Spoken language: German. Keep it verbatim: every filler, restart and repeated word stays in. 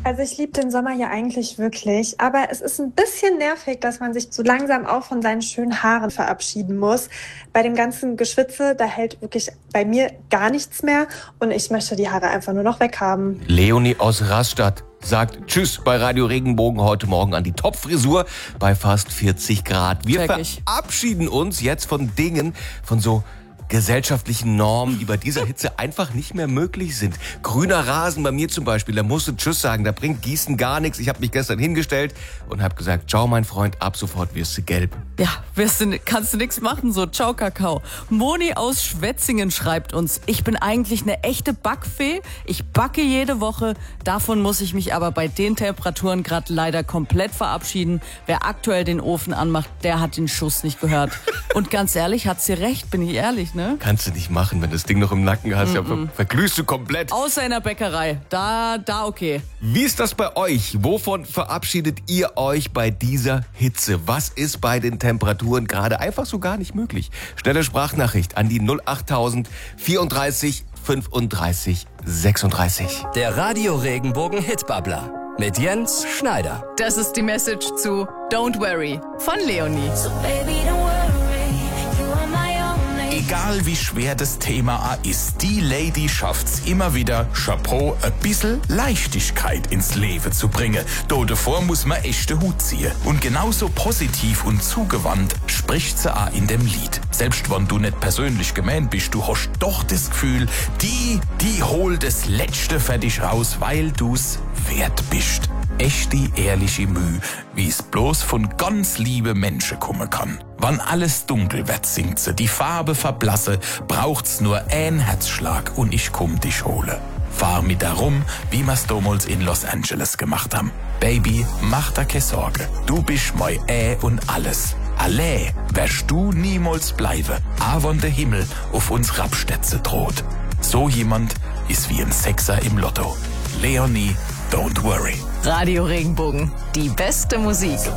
Also ich liebe den Sommer ja eigentlich wirklich, aber es ist ein bisschen nervig, dass man sich so langsam auch von seinen schönen Haaren verabschieden muss. Bei dem ganzen Geschwitze, da hält wirklich bei mir gar nichts mehr und ich möchte die Haare einfach nur noch weghaben. Leonie aus Rastatt sagt Tschüss bei Radio Regenbogen heute Morgen an die Topfrisur bei fast vierzig Grad. Wir verabschieden uns jetzt von Dingen, von so gesellschaftlichen Normen, die bei dieser Hitze einfach nicht mehr möglich sind. Grüner Rasen bei mir zum Beispiel, da musst du Tschüss sagen, da bringt Gießen gar nichts. Ich habe mich gestern hingestellt und habe gesagt, ciao mein Freund, ab sofort wirst du gelb. Ja, wirst du, kannst du nichts machen, so ciao Kakao. Moni aus Schwetzingen schreibt uns, ich bin eigentlich eine echte Backfee, ich backe jede Woche, davon muss ich mich aber bei den Temperaturen gerade leider komplett verabschieden. Wer aktuell den Ofen anmacht, der hat den Schuss nicht gehört. Und ganz ehrlich, hat sie recht, bin ich ehrlich, ne? Kannst du nicht machen, wenn du das Ding noch im Nacken hast, mm-mm. ja, verglühst du komplett. Außer in der Bäckerei, da, da okay. Wie ist das bei euch? Wovon verabschiedet ihr euch bei dieser Hitze? Was ist bei den Temperaturen gerade einfach so gar nicht möglich? Schnelle Sprachnachricht an die null acht tausend vierunddreißig fünfunddreißig sechsunddreißig. Der Radio Regenbogen Hitbabbler mit Jens Schneider. Das ist die Message zu Don't Worry von Leonie. So baby, don't worry, you are my only. Egal wie schwer das Thema ist, die Lady schafft's immer wieder, Chapeau, ein bisschen Leichtigkeit ins Leben zu bringen. Da davor muss man echte Hut ziehen. Und genauso positiv und zugewandt spricht sie auch in dem Lied. Selbst wenn du nicht persönlich gemeint bist, du hast doch das Gefühl, die, die holt das Letzte für dich raus, weil du's wert bist. Echte, ehrliche Mühe, wie es bloß von ganz liebe Menschen kommen kann. Wann alles dunkel wird, singt sie, die Farbe verblasse, braucht's nur ein Herzschlag und ich komm dich hole. Fahr mit darum, wie wir's damals in Los Angeles gemacht haben. Baby, mach da keine Sorge, du bist mein Äh und alles. Alle wirst du niemals bleiben, auch wenn der Himmel auf uns Rapstätze droht. So jemand ist wie ein Sechser im Lotto. Leonie, don't worry. Radio Regenbogen, die beste Musik.